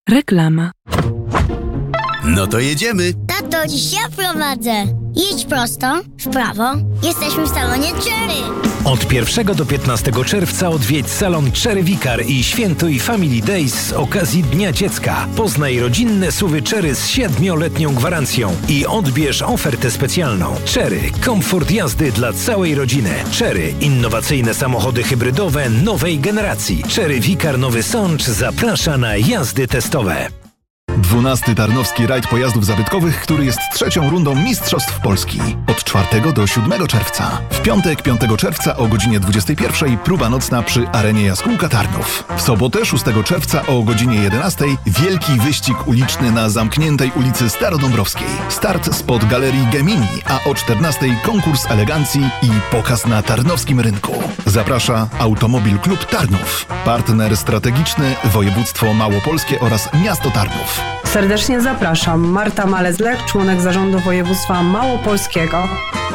Reklama. No to jedziemy. Tato, dziś ja prowadzę. Jedź prosto, w prawo. Jesteśmy w salonie Cherry. Od 1 do 15 czerwca odwiedź salon Cherry Vicar i świętuj Family Days z okazji Dnia Dziecka. Poznaj rodzinne SUV-y Cherry z 7-letnią gwarancją i odbierz ofertę specjalną. Cherry. Komfort jazdy dla całej rodziny. Cherry. Innowacyjne samochody hybrydowe nowej generacji. Cherry Vicar Nowy Sącz zaprasza na jazdy testowe. 12. Tarnowski Rajd Pojazdów Zabytkowych, który jest trzecią rundą Mistrzostw Polski. Od 4 do 7 czerwca. W piątek 5 czerwca o godzinie 21 próba nocna przy Arenie Jaskółka Tarnów. W sobotę 6 czerwca o godzinie 11 wielki wyścig uliczny na zamkniętej ulicy Starodąbrowskiej. Start spod Galerii Gemini, a o 14 konkurs elegancji i pokaz na tarnowskim rynku. Zaprasza Automobil Klub Tarnów. Partner strategiczny Województwo Małopolskie oraz Miasto Tarnów. Serdecznie zapraszam. Marta Malezlek, członek Zarządu Województwa Małopolskiego.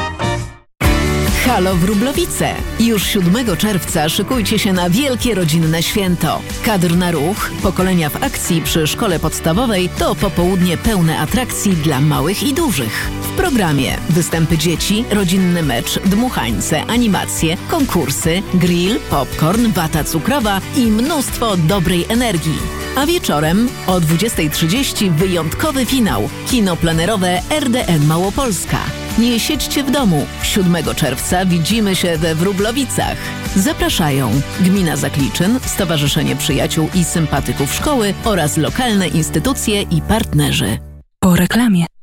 Halo Wróblowice! Już 7 czerwca szykujcie się na wielkie rodzinne święto. Kadr na ruch, pokolenia w akcji przy szkole podstawowej to popołudnie pełne atrakcji dla małych i dużych. W programie występy dzieci, rodzinny mecz, dmuchańce, animacje, konkursy, grill, popcorn, wata cukrowa i mnóstwo dobrej energii. A wieczorem o 20:30 wyjątkowy finał. Kino plenerowe RDN Małopolska. Nie siedźcie w domu. 7 czerwca widzimy się we Wróblowicach. Zapraszają Gmina Zakliczyn, Stowarzyszenie Przyjaciół i Sympatyków Szkoły oraz lokalne instytucje i partnerzy. Po reklamie.